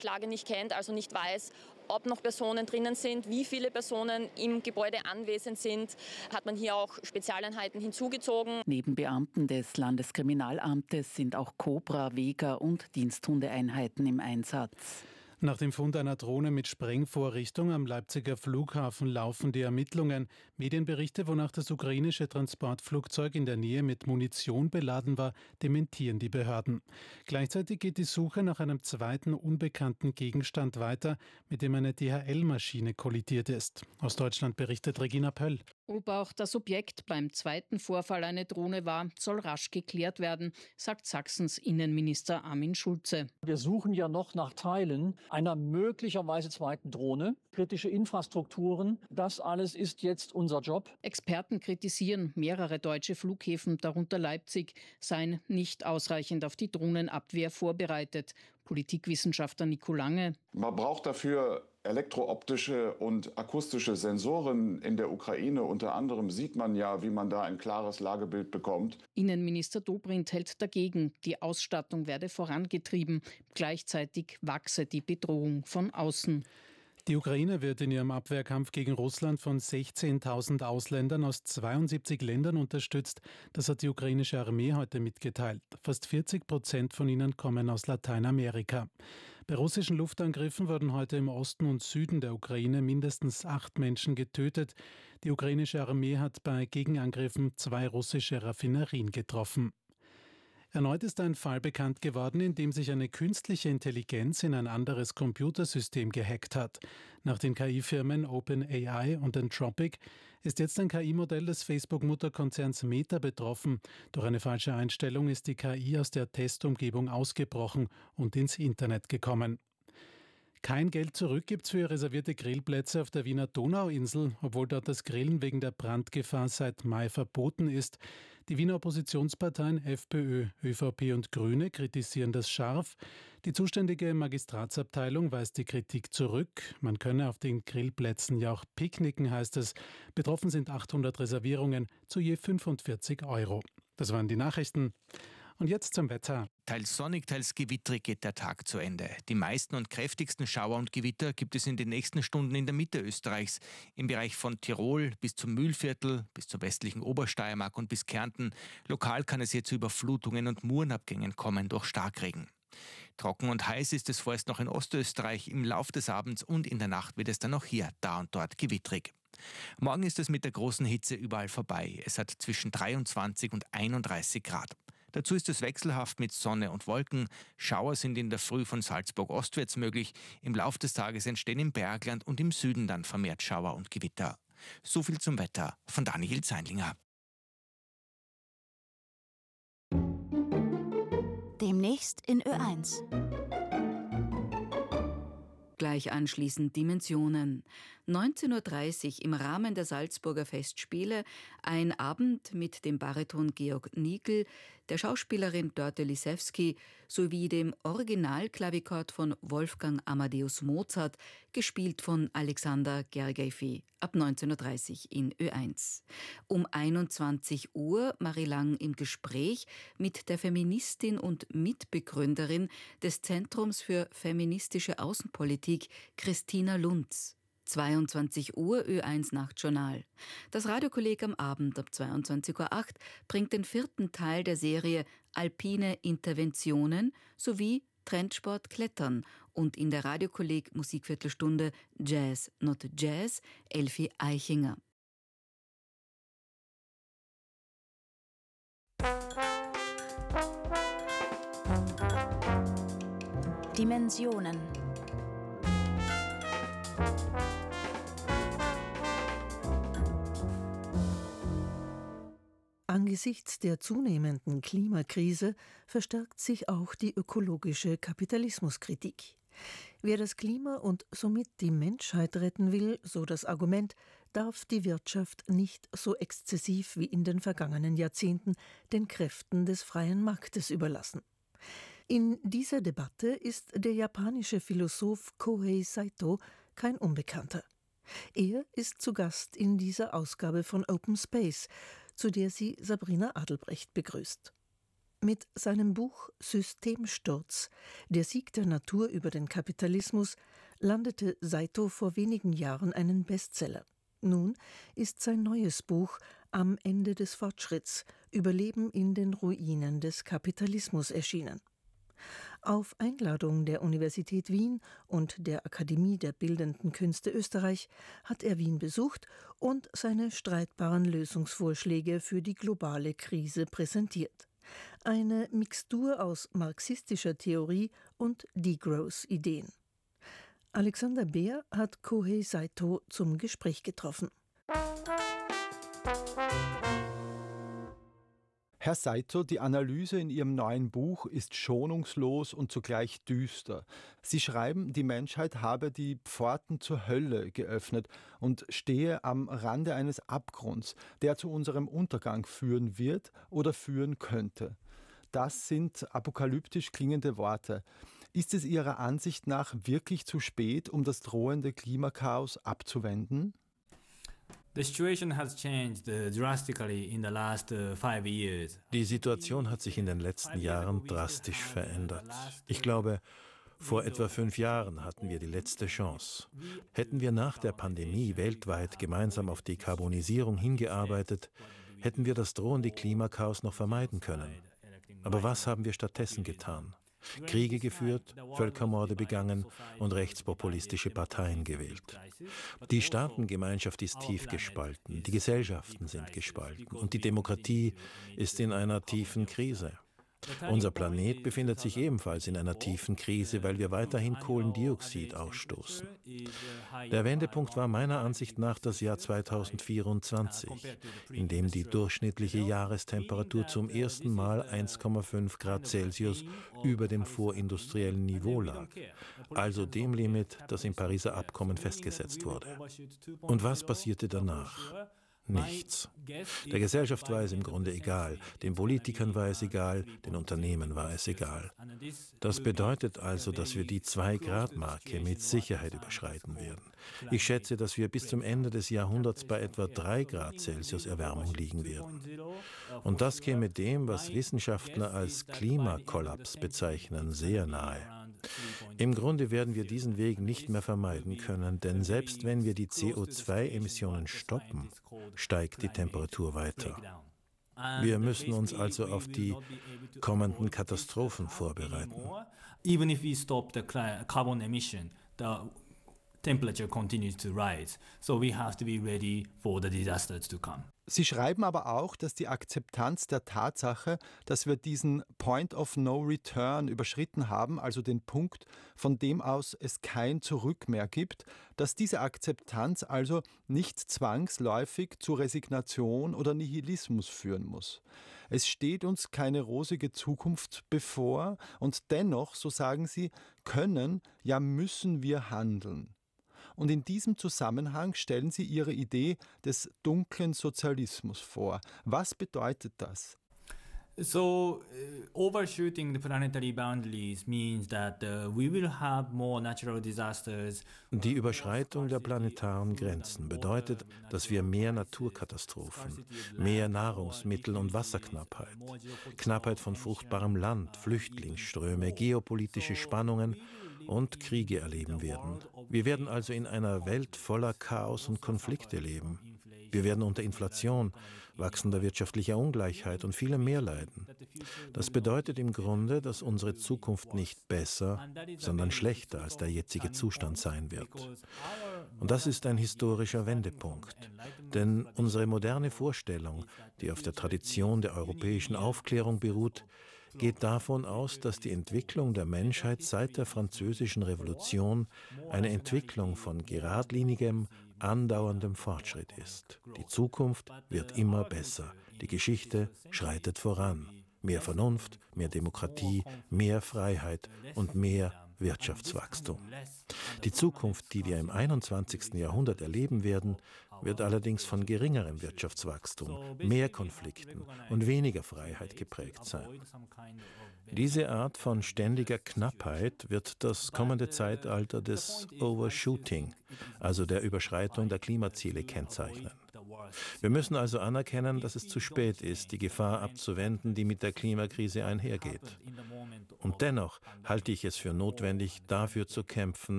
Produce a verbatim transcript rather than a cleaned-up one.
Lage nicht kennt, also nicht weiß, ob noch Personen drinnen sind, wie viele Personen im Gebäude anwesend sind, hat man hier auch Spezialeinheiten hinzugezogen. Neben Beamten des Landeskriminalamtes sind auch Cobra, Vega und Diensthundeeinheiten im Einsatz. Nach dem Fund einer Drohne mit Sprengvorrichtung am Leipziger Flughafen laufen die Ermittlungen. Medienberichte, wonach das ukrainische Transportflugzeug in der Nähe mit Munition beladen war, dementieren die Behörden. Gleichzeitig geht die Suche nach einem zweiten unbekannten Gegenstand weiter, mit dem eine D H L-Maschine kollidiert ist. Aus Deutschland berichtet Regina Pöll. Ob auch das Objekt beim zweiten Vorfall eine Drohne war, soll rasch geklärt werden, sagt Sachsens Innenminister Armin Schulze. Wir suchen ja noch nach Teilen einer möglicherweise zweiten Drohne, kritische Infrastrukturen. Das alles ist jetzt unser Job. Experten kritisieren, mehrere deutsche Flughäfen, darunter Leipzig, seien nicht ausreichend auf die Drohnenabwehr vorbereitet. Politikwissenschaftler Nico Lange. Man braucht dafür elektrooptische und akustische Sensoren in der Ukraine. Unter anderem sieht man ja, wie man da ein klares Lagebild bekommt. Innenminister Dobrindt hält dagegen, die Ausstattung werde vorangetrieben. Gleichzeitig wachse die Bedrohung von außen. Die Ukraine wird in ihrem Abwehrkampf gegen Russland von sechzehntausend Ausländern aus zweiundsiebzig Ländern unterstützt. Das hat die ukrainische Armee heute mitgeteilt. Fast vierzig Prozent von ihnen kommen aus Lateinamerika. Bei russischen Luftangriffen wurden heute im Osten und Süden der Ukraine mindestens acht Menschen getötet. Die ukrainische Armee hat bei Gegenangriffen zwei russische Raffinerien getroffen. Erneut ist ein Fall bekannt geworden, in dem sich eine künstliche Intelligenz in ein anderes Computersystem gehackt hat. Nach den K I-Firmen OpenAI und Anthropic ist jetzt ein K I-Modell des Facebook-Mutterkonzerns Meta betroffen. Durch eine falsche Einstellung ist die K I aus der Testumgebung ausgebrochen und ins Internet gekommen. Kein Geld zurück gibt's für reservierte Grillplätze auf der Wiener Donauinsel, obwohl dort das Grillen wegen der Brandgefahr seit Mai verboten ist. Die Wiener Oppositionsparteien FPÖ, ÖVP und Grüne kritisieren das scharf. Die zuständige Magistratsabteilung weist die Kritik zurück. Man könne auf den Grillplätzen ja auch picknicken, heißt es. Betroffen sind achthundert Reservierungen zu je fünfundvierzig Euro. Das waren die Nachrichten. Und jetzt zum Wetter. Teils sonnig, teils gewittrig geht der Tag zu Ende. Die meisten und kräftigsten Schauer und Gewitter gibt es in den nächsten Stunden in der Mitte Österreichs. Im Bereich von Tirol bis zum Mühlviertel, bis zur westlichen Obersteiermark und bis Kärnten. Lokal kann es hier zu Überflutungen und Murenabgängen kommen durch Starkregen. Trocken und heiß ist es vorerst noch in Ostösterreich. Im Lauf des Abends und in der Nacht wird es dann auch hier da und dort gewittrig. Morgen ist es mit der großen Hitze überall vorbei. Es hat zwischen dreiundzwanzig und einunddreißig Grad. Dazu ist es wechselhaft mit Sonne und Wolken. Schauer sind in der Früh von Salzburg ostwärts möglich. Im Lauf des Tages entstehen im Bergland und im Süden dann vermehrt Schauer und Gewitter. So viel zum Wetter von Daniel Zeindlinger. Demnächst in Ö eins. Gleich anschließend Dimensionen. neunzehn Uhr dreißig im Rahmen der Salzburger Festspiele ein Abend mit dem Bariton Georg Nikl, der Schauspielerin Dörte Lisewski sowie dem Originalklavikord von Wolfgang Amadeus Mozart, gespielt von Alexander Gergiev, ab neunzehn Uhr dreißig in Ö eins. Um einundzwanzig Uhr Marie Lang im Gespräch mit der Feministin und Mitbegründerin des Zentrums für feministische Außenpolitik, Christina Lunz. zweiundzwanzig Uhr Ö eins Nachtjournal. Das Radiokolleg am Abend ab zweiundzwanzig Uhr acht bringt den vierten Teil der Serie Alpine Interventionen sowie Trendsport Klettern und in der Radiokolleg Musikviertelstunde Jazz Not Jazz Elfi Eichinger. Dimensionen. Angesichts der zunehmenden Klimakrise verstärkt sich auch die ökologische Kapitalismuskritik. Wer das Klima und somit die Menschheit retten will, so das Argument, darf die Wirtschaft nicht so exzessiv wie in den vergangenen Jahrzehnten den Kräften des freien Marktes überlassen. In dieser Debatte ist der japanische Philosoph Kohei Saito kein Unbekannter. Er ist zu Gast in dieser Ausgabe von Open Space, zu der sie Sabrina Adelbrecht begrüßt. Mit seinem Buch Systemsturz, der Sieg der Natur über den Kapitalismus, landete Saito vor wenigen Jahren einen Bestseller. Nun ist sein neues Buch Am Ende des Fortschritts, Überleben in den Ruinen des Kapitalismus erschienen. Auf Einladung der Universität Wien und der Akademie der Bildenden Künste Österreich hat er Wien besucht und seine streitbaren Lösungsvorschläge für die globale Krise präsentiert. Eine Mixtur aus marxistischer Theorie und Degrowth-Ideen. Alexander Beer hat Kohei Saito zum Gespräch getroffen. Herr Saito, die Analyse in Ihrem neuen Buch ist schonungslos und zugleich düster. Sie schreiben, die Menschheit habe die Pforten zur Hölle geöffnet und stehe am Rande eines Abgrunds, der zu unserem Untergang führen wird oder führen könnte. Das sind apokalyptisch klingende Worte. Ist es Ihrer Ansicht nach wirklich zu spät, um das drohende Klimakaos abzuwenden? Die Situation hat sich in den letzten Jahren drastisch verändert. Ich glaube, vor etwa fünf Jahren hatten wir die letzte Chance. Hätten wir nach der Pandemie weltweit gemeinsam auf Dekarbonisierung hingearbeitet, hätten wir das drohende Klimakaos noch vermeiden können. Aber was haben wir stattdessen getan? Kriege geführt, Völkermorde begangen und rechtspopulistische Parteien gewählt. Die Staatengemeinschaft ist tief gespalten, die Gesellschaften sind gespalten und die Demokratie ist in einer tiefen Krise. Unser Planet befindet sich ebenfalls in einer tiefen Krise, weil wir weiterhin Kohlendioxid ausstoßen. Der Wendepunkt war meiner Ansicht nach das Jahr zweitausendvierundzwanzig, in dem die durchschnittliche Jahrestemperatur zum ersten Mal eins Komma fünf Grad Celsius über dem vorindustriellen Niveau lag, also dem Limit, das im Pariser Abkommen festgesetzt wurde. Und was passierte danach? Nichts. Der Gesellschaft war es im Grunde egal, den Politikern war es egal, den Unternehmen war es egal. Das bedeutet also, dass wir die zwei-Grad-Marke mit Sicherheit überschreiten werden. Ich schätze, dass wir bis zum Ende des Jahrhunderts bei etwa drei Grad Celsius Erwärmung liegen werden. Und das käme dem, was Wissenschaftler als Klimakollaps bezeichnen, sehr nahe. Im Grunde werden wir diesen Weg nicht mehr vermeiden können, denn selbst wenn wir die C O zwei Emissionen stoppen, steigt die Temperatur weiter. Wir müssen uns also auf die kommenden Katastrophen vorbereiten. Even if we stop the carbon emission, the temperature continues to rise. So we have to be ready for the disasters to come. Sie schreiben aber auch, dass die Akzeptanz der Tatsache, dass wir diesen Point of No Return überschritten haben, also den Punkt, von dem aus es kein Zurück mehr gibt, dass diese Akzeptanz also nicht zwangsläufig zu Resignation oder Nihilismus führen muss. Es steht uns keine rosige Zukunft bevor und dennoch, so sagen Sie, können, ja müssen wir handeln. Und in diesem Zusammenhang stellen Sie Ihre Idee des dunklen Sozialismus vor. Was bedeutet das? So, uh, overshooting the planetary boundaries means that uh, we will have more natural disasters. Die Überschreitung der planetaren Grenzen bedeutet, dass wir mehr Naturkatastrophen, mehr Nahrungsmittel- und Wasserknappheit, Knappheit von fruchtbarem Land, Flüchtlingsströme, geopolitische Spannungen und Kriege erleben werden. Wir werden also in einer Welt voller Chaos und Konflikte leben. Wir werden unter Inflation, wachsender wirtschaftlicher Ungleichheit und vielem mehr leiden. Das bedeutet im Grunde, dass unsere Zukunft nicht besser, sondern schlechter als der jetzige Zustand sein wird. Und das ist ein historischer Wendepunkt. Denn unsere moderne Vorstellung, die auf der Tradition der europäischen Aufklärung beruht, geht davon aus, dass die Entwicklung der Menschheit seit der Französischen Revolution eine Entwicklung von geradlinigem, andauerndem Fortschritt ist. Die Zukunft wird immer besser. Die Geschichte schreitet voran. Mehr Vernunft, mehr Demokratie, mehr Freiheit und mehr Wirtschaftswachstum. Die Zukunft, die wir im einundzwanzigsten Jahrhundert erleben werden, wird allerdings von geringerem Wirtschaftswachstum, mehr Konflikten und weniger Freiheit geprägt sein. Diese Art von ständiger Knappheit wird das kommende Zeitalter des Overshooting, also der Überschreitung der Klimaziele, kennzeichnen. Wir müssen also anerkennen, dass es zu spät ist, die Gefahr abzuwenden, die mit der Klimakrise einhergeht. Und dennoch halte ich es für notwendig, dafür zu kämpfen,